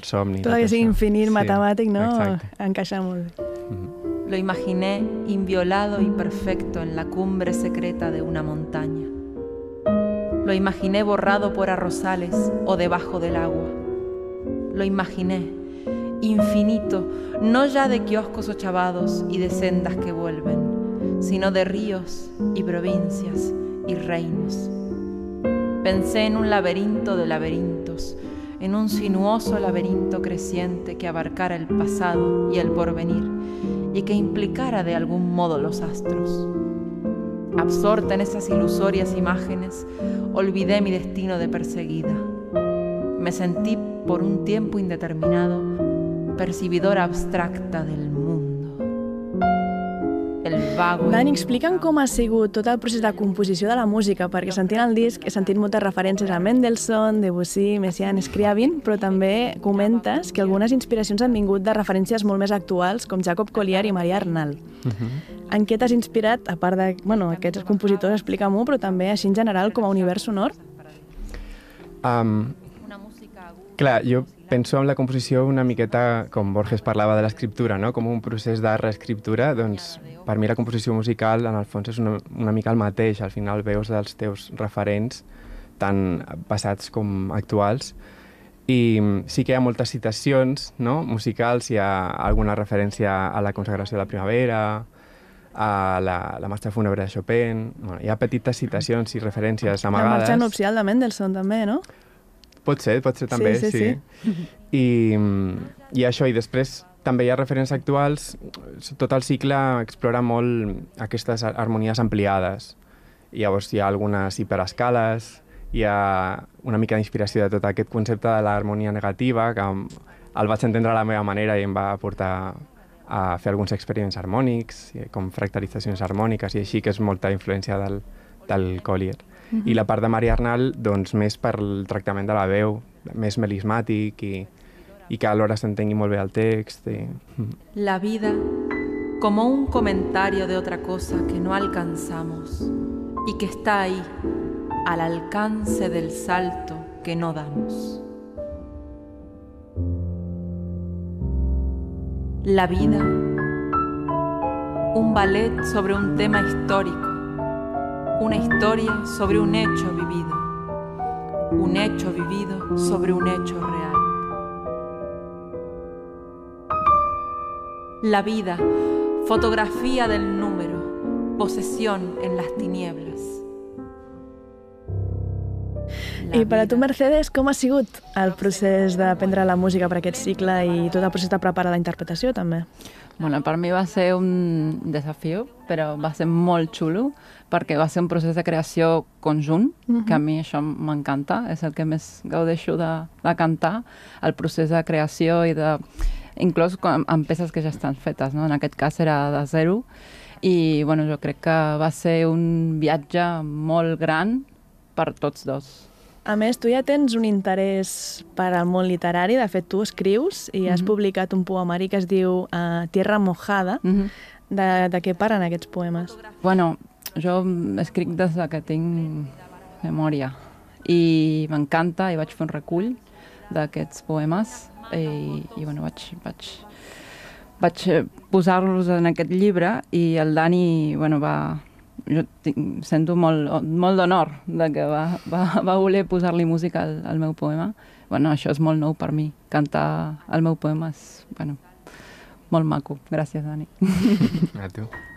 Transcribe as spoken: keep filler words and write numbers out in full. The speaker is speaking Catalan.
somni. Tot que sigui infinit, sí, matemàtic, no? Exacte. Encaixa molt bé. Lo imaginé inviolado y perfecto en la cumbre secreta de una montaña. Lo imaginé borrado por arrozales o debajo del agua. Lo imaginé infinito, no ya de kioscos ochavados y de sendas que vuelven, sino de ríos y provincias y reinos. Pensé en un laberinto de laberintos, en un sinuoso laberinto creciente que abarcara el pasado y el porvenir y que implicara de algún modo los astros. Absorta en esas ilusorias imágenes, olvidé mi destino de perseguida. Me sentí por un tiempo indeterminado percibidora abstracta del mundo. El vago... Dani, explica'm com ha sigut tot el procés de composició de la música, perquè sentint el disc he sentit moltes referències a Mendelssohn, Debussy, Messiaen, Scriabin, però també comentes que algunes inspiracions han vingut de referències molt més actuals, com Jacob Collier i Maria Arnal. Uh-huh. En què t'has inspirat, a part de bueno, aquests compositors, explica-m'ho, però també així en general com a univers sonor? Um, clar, jo penso en la composició una miqueta, com Borges parlava de l'escriptura, no? Com un procés de reescriptura, doncs per mi la composició musical en el fons és una, una mica el mateix, al final veus dels teus referents, tant passats com actuals, i sí que hi ha moltes citacions, no? Musicals, hi ha alguna referència a la consagració de la primavera, a la, la marxa fúnebre de Chopin, bueno, hi ha petites citacions i referències amagades. La marxa nupcial de Mendelssohn també, no? Pot ser, pot ser també, sí. sí. sí. I, I això, i després també hi ha referències actuals. Tot el cicle explora molt aquestes harmonies ampliades. I llavors hi ha algunes hiperescales, hi ha una mica d'inspiració de tot aquest concepte de l'harmonia negativa, que el vaig entendre a la meva manera i em va portar a fer alguns experiments harmònics, com fractalitzacions harmòniques, i així, que és molta influència del, del Collier. Uh-huh. I la part de Maria Arnal, doncs, més per el tractament de la veu, més melismàtic i, i que alhora s'entengui molt bé el text. I... La vida como un comentario de otra cosa que no alcanzamos y que está ahí, al alcance del salto que no damos. La vida, un ballet sobre un tema histórico, una historia sobre un hecho vivido, un hecho vivido sobre un hecho real. La vida, fotografía del número, posesión en las tinieblas. I per a tu, Mercedes, com ha sigut el procés d'aprendre la música per aquest cicle i tot el procés de preparar la interpretació, també? Bueno, per mi va ser un desafío, però va ser molt xulo, perquè va ser un procés de creació conjunt, uh-huh. que a mi això m'encanta, és el que més gaudeixo de, de cantar, el procés de creació i de... inclús amb peces que ja estan fetes, no? En aquest cas era de zero, i bueno, jo crec que va ser un viatge molt gran per tots dos. A més, tu ja tens un interès per al món literari, de fet tu escrius i has mm-hmm. publicat un poemari que es diu uh, Tierra mojada. Mm-hmm. de, de què parlen aquests poemes? Bueno, jo escric des que tinc memòria i m'encanta i vaig fer un recull d'aquests poemes i, i bueno, vaig, vaig, vaig posar-los en aquest llibre i el Dani bueno, va... Jo tinc, sento molt, molt d'honor de que va, va, va voler posar-li música al, al meu poema. Bueno, això és molt nou per mi. Cantar el meu poema és bueno, molt maco. Gràcies, Dani. A tu.